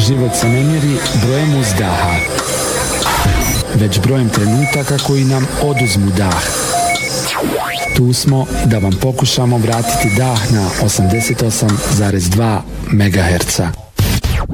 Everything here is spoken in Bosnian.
Život se ne mjeri brojem uzdaha, već brojem trenutaka koji nam oduzmu dah. Tu smo da vam pokušamo vratiti dah na 88,2 MHz.